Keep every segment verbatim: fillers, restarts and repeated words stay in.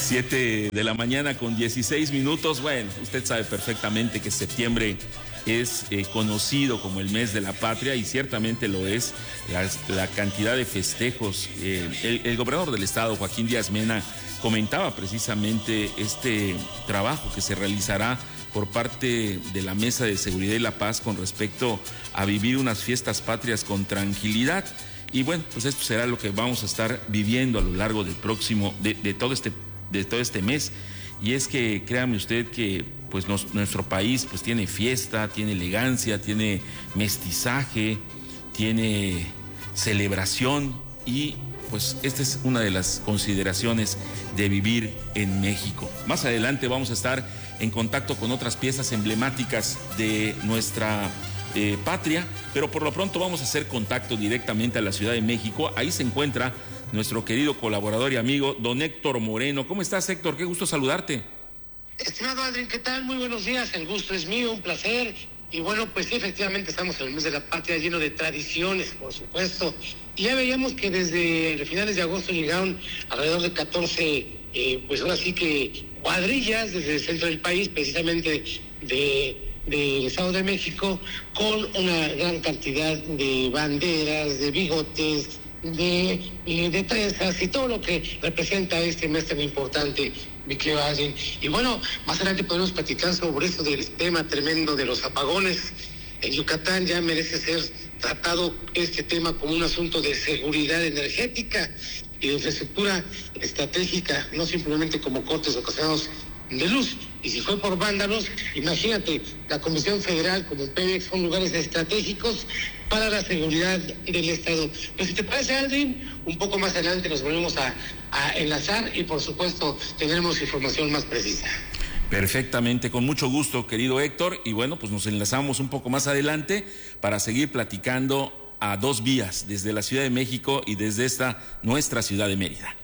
Siete de la mañana con dieciséis minutos. Bueno, usted sabe perfectamente que septiembre es eh, conocido como el mes de la patria, y ciertamente lo es. La, la cantidad de festejos. Eh, el, el gobernador del estado, Joaquín Díaz Mena, comentaba precisamente este trabajo que se realizará por parte de la Mesa de Seguridad y la Paz con respecto a vivir unas fiestas patrias con tranquilidad. Y bueno, pues esto será lo que vamos a estar viviendo a lo largo del próximo, de, de todo este, de todo este mes. Y es que créame usted que pues nos, nuestro país pues tiene fiesta, tiene elegancia, tiene mestizaje, tiene celebración, y pues esta es una de las consideraciones de vivir en México. Más adelante vamos a estar en contacto con otras piezas emblemáticas de nuestra eh, patria, pero por lo pronto vamos a hacer contacto directamente a la Ciudad de México. Ahí se encuentra nuestro querido colaborador y amigo, don Héctor Moreno. ¿Cómo estás, Héctor? Qué gusto saludarte. Estimado Adrián, ¿qué tal? Muy buenos días, el gusto es mío, un placer. Y bueno, pues sí, efectivamente estamos en el mes de la patria, lleno de tradiciones, por supuesto. Y ya veíamos que desde finales de agosto llegaron alrededor de catorce, eh, pues ahora sí que cuadrillas desde el centro del país, precisamente de del Estado de México, con una gran cantidad de banderas, de bigotes, de, eh, de trenzas y todo lo que representa este mes tan importante, mi querido Adrián. Y bueno, más adelante podemos platicar sobre eso del tema tremendo de los apagones. En Yucatán ya merece ser tratado este tema como un asunto de seguridad energética y de infraestructura estratégica, no simplemente como cortes ocasionados de luz. Y si fue por vándalos, imagínate, la Comisión Federal como Pemex son lugares estratégicos para la seguridad del Estado. Pero si te parece, Aldrin, un poco más adelante nos volvemos a, a enlazar y por supuesto tendremos información más precisa. Perfectamente, con mucho gusto, querido Héctor. Y bueno, pues nos enlazamos un poco más adelante para seguir platicando a dos vías, desde la Ciudad de México y desde esta nuestra ciudad de Mérida.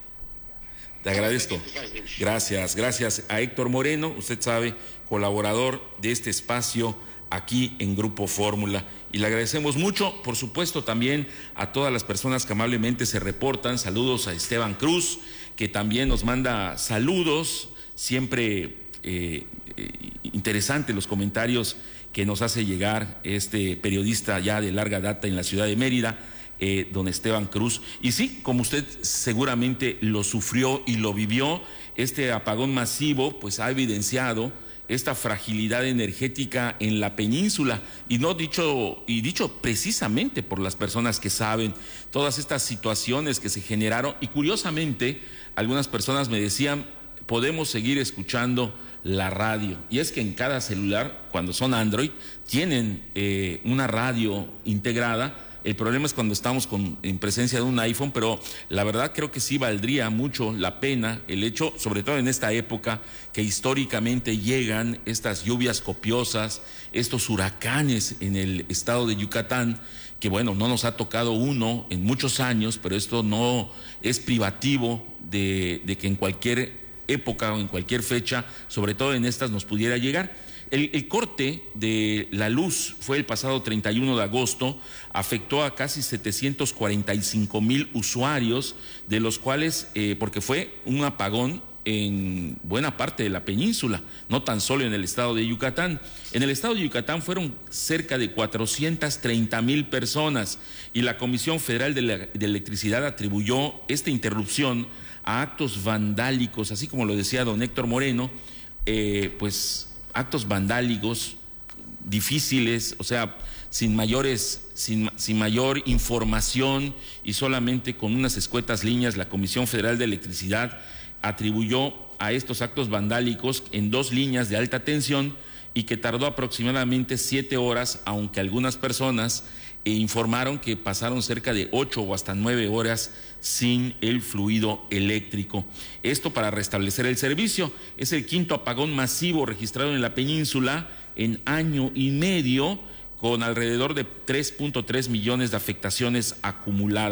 Te agradezco. Gracias, gracias a Héctor Moreno, usted sabe, colaborador de este espacio aquí en Grupo Fórmula. Y le agradecemos mucho, por supuesto, también a todas las personas que amablemente se reportan. Saludos a Esteban Cruz, que también nos manda saludos. Siempre eh, eh, interesante los comentarios que nos hace llegar este periodista ya de larga data en la ciudad de Mérida, Eh, don Esteban Cruz. Y sí, como usted seguramente lo sufrió y lo vivió, este apagón masivo pues ha evidenciado esta fragilidad energética en la península, y no dicho y dicho precisamente por las personas que saben todas estas situaciones que se generaron. Y curiosamente algunas personas me decían, podemos seguir escuchando la radio, y es que en cada celular, cuando son Android, tienen eh, una radio integrada. El problema es cuando estamos con, en presencia de un iPhone, pero la verdad creo que sí valdría mucho la pena el hecho, sobre todo en esta época que históricamente llegan estas lluvias copiosas, estos huracanes en el estado de Yucatán, que bueno, no nos ha tocado uno en muchos años, pero esto no es privativo de, de que en cualquier época o en cualquier fecha, sobre todo en estas, nos pudiera llegar. El, el corte de la luz fue el pasado treinta y uno de agosto, afectó a casi setecientos cuarenta y cinco mil usuarios, de los cuales, eh, porque fue un apagón en buena parte de la península, no tan solo en el estado de Yucatán. En el estado de Yucatán fueron cerca de cuatrocientas treinta mil personas, y la Comisión Federal de, la, de Electricidad atribuyó esta interrupción a actos vandálicos, así como lo decía don Héctor Moreno, eh, pues actos vandálicos difíciles, o sea, sin mayores, sin, sin mayor información y solamente con unas escuetas líneas. La Comisión Federal de Electricidad atribuyó a estos actos vandálicos en dos líneas de alta tensión, y que tardó aproximadamente siete horas, aunque algunas personas eh, informaron que pasaron cerca de ocho o hasta nueve horas sin el fluido eléctrico. Esto para restablecer el servicio. Es el quinto apagón masivo registrado en la península en año y medio, con alrededor de tres punto tres millones de afectaciones acumuladas.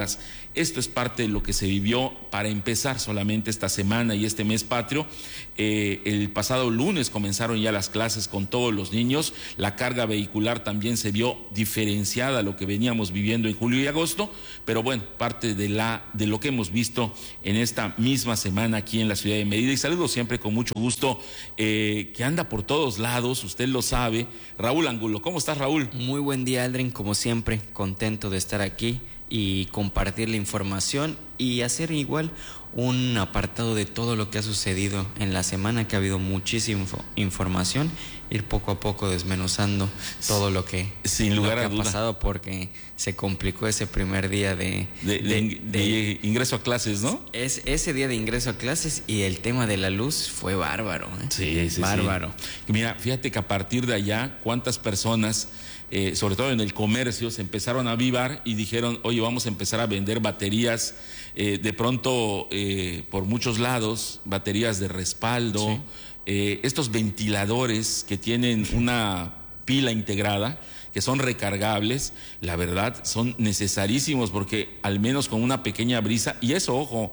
Esto es parte de lo que se vivió para empezar solamente esta semana y este mes patrio. Eh, el pasado lunes comenzaron ya las clases con todos los niños. La carga vehicular también se vio diferenciada a lo que veníamos viviendo en julio y agosto, pero bueno, parte de, la, de lo que hemos visto en esta misma semana aquí en la ciudad de Mérida. Y saludo siempre con mucho gusto, eh, que anda por todos lados, usted lo sabe, Raúl Angulo. ¿Cómo estás, Raúl? Muy buen día, Aldrin, como siempre, contento de estar aquí y compartir la información y hacer igual un apartado de todo lo que ha sucedido en la semana, que ha habido muchísima información, ir poco a poco desmenuzando todo lo que, Sin lugar lo que a ha duda. pasado, porque se complicó ese primer día de, De, de, de, de ingreso a clases, ¿no? Es, ese día de ingreso a clases, y el tema de la luz fue bárbaro, ¿eh? Sí, sí, bárbaro. Sí. Mira, fíjate que a partir de allá, cuántas personas, eh, sobre todo en el comercio, se empezaron a avivar y dijeron, oye, vamos a empezar a vender baterías, eh, de pronto, eh, por muchos lados, baterías de respaldo, sí. eh, estos ventiladores que tienen una pila integrada, que son recargables, la verdad, son necesarísimos, porque al menos con una pequeña brisa, y eso, ojo,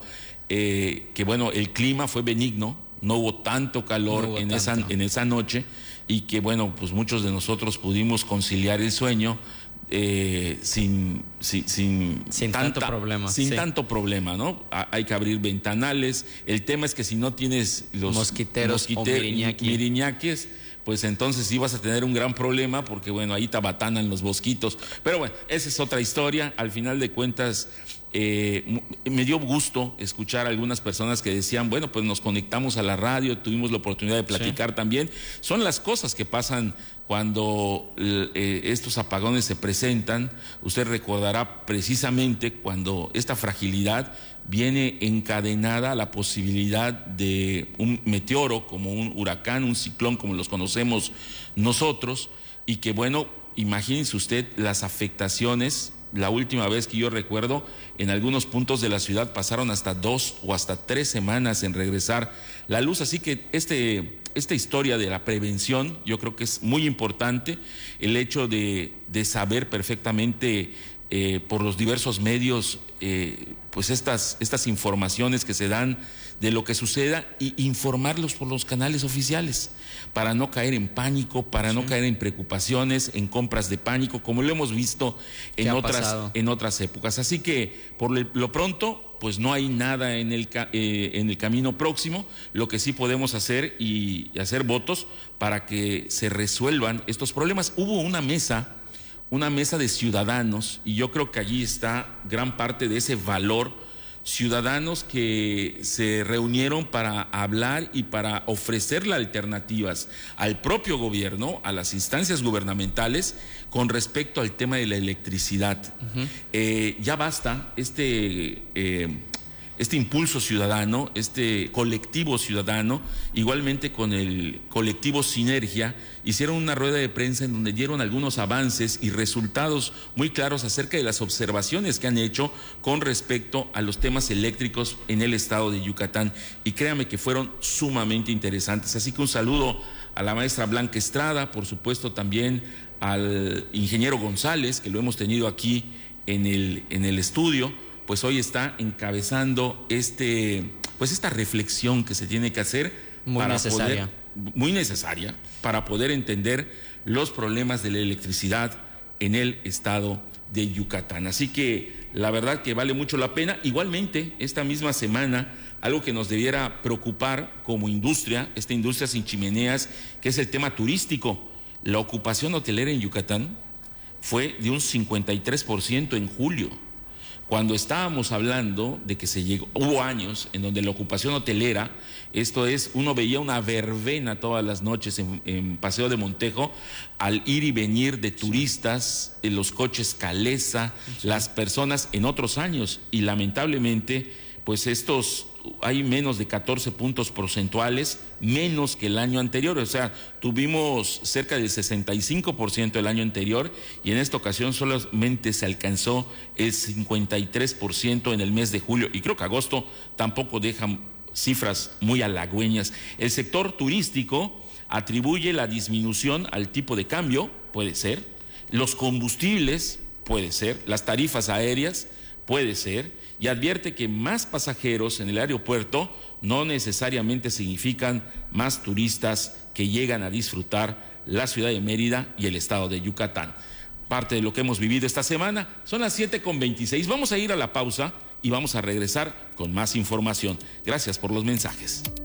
eh, que bueno, el clima fue benigno, no hubo tanto calor no hubo en, tanto. Esa, en esa noche, y que bueno, pues muchos de nosotros pudimos conciliar el sueño eh, sin, sin, sin, sin tanta, tanto problema. Sin sí. tanto problema, ¿no? Hay que abrir ventanales. El tema es que si no tienes los mosquiteros mosquite- o miriñaki. miriñaques, pues entonces sí vas a tener un gran problema, porque bueno, ahí te abatanan los mosquitos. Pero bueno, esa es otra historia. Al final de cuentas, eh, me dio gusto escuchar a algunas personas que decían, bueno, pues nos conectamos a la radio, tuvimos la oportunidad de platicar sí. también. Son las cosas que pasan cuando eh, estos apagones se presentan. Usted recordará precisamente cuando esta fragilidad viene encadenada a la posibilidad de un meteoro, como un huracán, un ciclón, como los conocemos nosotros, y que bueno, imagínense usted las afectaciones. La última vez que yo recuerdo, en algunos puntos de la ciudad pasaron hasta dos o hasta tres semanas en regresar la luz. Así que este, esta historia de la prevención, yo creo que es muy importante, el hecho de, de saber perfectamente eh, por los diversos medios, eh, pues estas, estas informaciones que se dan de lo que suceda, y informarlos por los canales oficiales, para no caer en pánico, para sí. no caer en preocupaciones, en compras de pánico, como lo hemos visto en otras, en otras épocas. Así que, por lo pronto, pues no hay nada en el, eh, en el camino próximo. Lo que sí podemos hacer y, y hacer votos para que se resuelvan estos problemas. Hubo una mesa, una mesa de ciudadanos, y yo creo que allí está gran parte de ese valor. Ciudadanos que se reunieron para hablar y para ofrecerle alternativas al propio gobierno, a las instancias gubernamentales, con respecto al tema de la electricidad. Uh-huh. Eh, ya basta este, eh, este impulso ciudadano, este colectivo ciudadano, igualmente con el colectivo Sinergia, hicieron una rueda de prensa en donde dieron algunos avances y resultados muy claros acerca de las observaciones que han hecho con respecto a los temas eléctricos en el estado de Yucatán. Y créame que fueron sumamente interesantes. Así que un saludo a la maestra Blanca Estrada, por supuesto también al ingeniero González, que lo hemos tenido aquí en el, en el estudio. Pues hoy está encabezando este, pues esta reflexión que se tiene que hacer. Muy para necesaria. Poder, muy necesaria para poder entender los problemas de la electricidad en el estado de Yucatán. Así que la verdad que vale mucho la pena. Igualmente, esta misma semana, algo que nos debiera preocupar como industria, esta industria sin chimeneas, que es el tema turístico. La ocupación hotelera en Yucatán fue de un cincuenta y tres por ciento en julio. Cuando estábamos hablando de que se llegó, hubo años en donde la ocupación hotelera, esto es, uno veía una verbena todas las noches en, en Paseo de Montejo, al ir y venir de turistas, en los coches Calesa, sí. las personas en otros años, y lamentablemente, pues estos, hay menos de catorce puntos porcentuales, menos que el año anterior. O sea, tuvimos cerca del sesenta y cinco por ciento el año anterior, y en esta ocasión solamente se alcanzó el cincuenta y tres por ciento en el mes de julio, y creo que agosto tampoco deja cifras muy halagüeñas. El sector turístico atribuye la disminución al tipo de cambio, puede ser, los combustibles, puede ser, las tarifas aéreas, puede ser, y advierte que más pasajeros en el aeropuerto no necesariamente significan más turistas que llegan a disfrutar la ciudad de Mérida y el estado de Yucatán. Parte de lo que hemos vivido esta semana. Son las siete con veintiséis. Vamos a ir a la pausa y vamos a regresar con más información. Gracias por los mensajes.